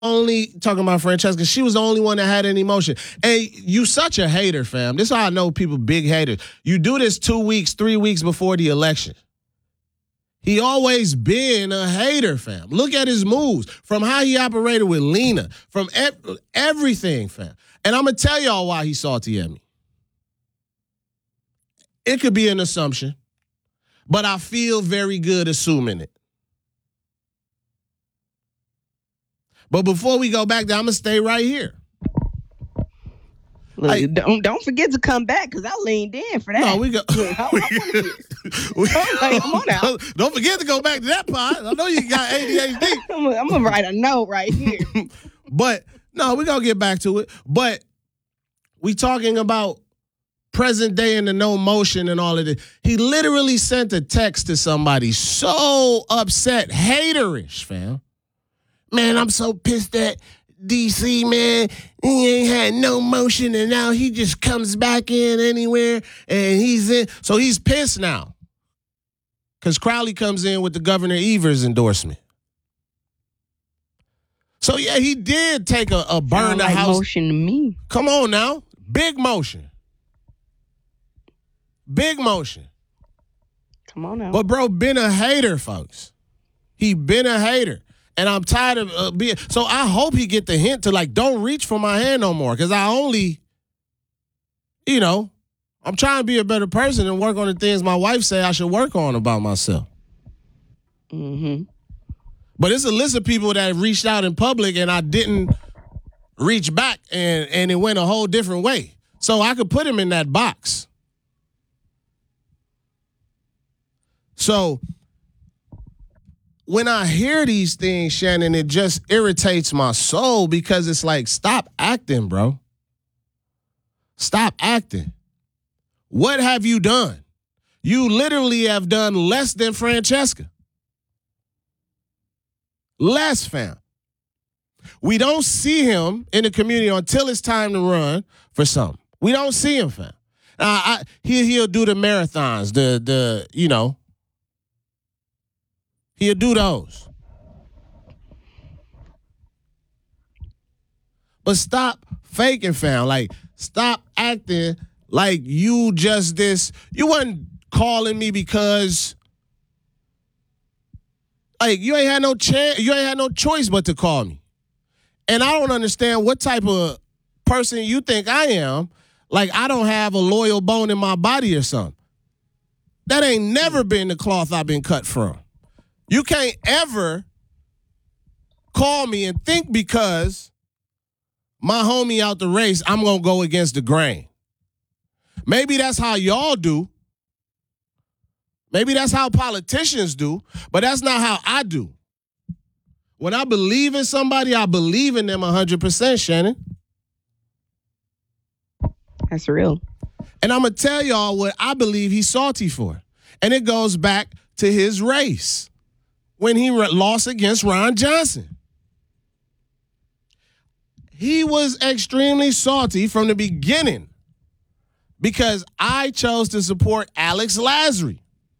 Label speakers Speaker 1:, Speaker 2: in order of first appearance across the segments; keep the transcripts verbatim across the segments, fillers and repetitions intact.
Speaker 1: only talking about Francesca. She was the only one that had any emotion. And you such a hater, fam. This is how I know people big haters. You do this two weeks, three weeks before the election. He always been a hater, fam. Look at his moves, from how he operated with Lena, from ev- everything, fam. And I'm going to tell y'all why he's salty at me. It could be an assumption, but I feel very good assuming it. But before we go back there, I'm going to stay right here.
Speaker 2: Look,
Speaker 1: I,
Speaker 2: don't don't forget to come back because I leaned in for that.
Speaker 1: No, we go.
Speaker 2: Look, I,
Speaker 1: we,
Speaker 2: I
Speaker 1: we,
Speaker 2: like, come on now.
Speaker 1: Don't, don't forget to go back to that pod. I know you got A D H D.
Speaker 2: I'm going to write a note right here.
Speaker 1: But, no, we're going to get back to it. But we talking about present day and the no motion and all of this. He literally sent a text to somebody so upset, haterish, fam. Man, I'm so pissed at D C, man. He ain't had no motion, and now he just comes back in anywhere, and he's in. So he's pissed now because Crowley comes in with the Governor Evers endorsement. So, yeah, he did take a, a burn
Speaker 2: Sound
Speaker 1: the
Speaker 2: like
Speaker 1: house.
Speaker 2: motion to me.
Speaker 1: Come on now. Big motion. Big motion.
Speaker 2: Come on now.
Speaker 1: But, bro, been a hater, folks. He been a hater. And I'm tired of uh, being. So I hope he get the hint to, like, don't reach for my hand no more. Because I only, you know, I'm trying to be a better person and work on the things my wife say I should work on about myself.
Speaker 2: Mm-hmm.
Speaker 1: But it's a list of people that reached out in public and I didn't reach back and, and it went a whole different way. So I could put him in that box. So when I hear these things, Shannon, it just irritates my soul because it's like, stop acting, bro. Stop acting. What have you done? You literally have done less than Francesca. Less, fam. We don't see him in the community until it's time to run for something. We don't see him, fam. Uh, I, he, he'll do the marathons, the, the you know, he'll do those. But stop faking, fam. Like, stop acting like you just this. You wasn't calling me because, like, you ain't had no chance. You ain't had no choice but to call me. And I don't understand what type of person you think I am. Like, I don't have a loyal bone in my body or something. That ain't never been the cloth I've been cut from. You can't ever call me and think because my homie out the race, I'm going to go against the grain. Maybe that's how y'all do. Maybe that's how politicians do, but that's not how I do. When I believe in somebody, I believe in them one hundred percent, Shannon.
Speaker 2: That's real.
Speaker 1: And I'm going to tell y'all what I believe he's salty for. And it goes back to his race when he re- lost against Ron Johnson. He was extremely salty from the beginning because I chose to support Alex Lasry.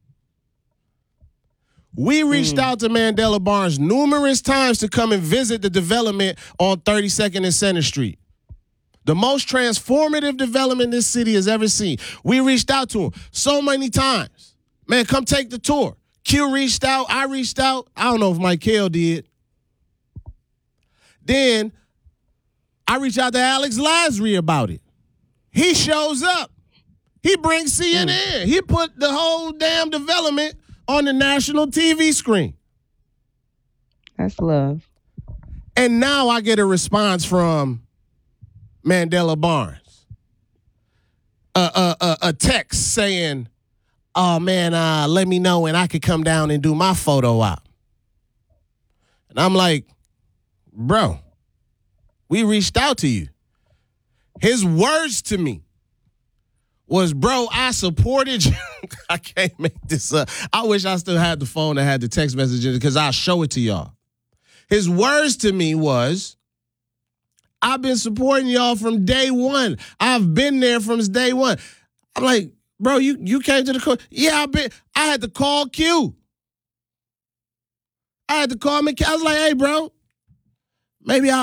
Speaker 1: We reached mm. out to Mandela Barnes numerous times to come and visit the development on thirty-second and Center Street. The most transformative development this city has ever seen. We reached out to him so many times. Man, come take the tour. Q reached out. I reached out. I don't know if Michael did. Then I reached out to Alex Lasry about it. He shows up. He brings C N N. Mm. He put the whole damn development on the national T V screen.
Speaker 2: That's love.
Speaker 1: And now I get a response from Mandela Barnes. A, a, a, a text saying, oh, man, uh, let me know when I could come down and do my photo op. And I'm like, bro, we reached out to you. His words to me was, bro, I supported you. I can't make this up. I wish I still had the phone that had the text messages because I'll show it to y'all. His words to me was, I've been supporting y'all from day one. I've been there from day one. I'm like, bro, you, you came to the court. Yeah, I've been. I had to call Q. I had to call McKay. I was like, hey, bro, Maybe I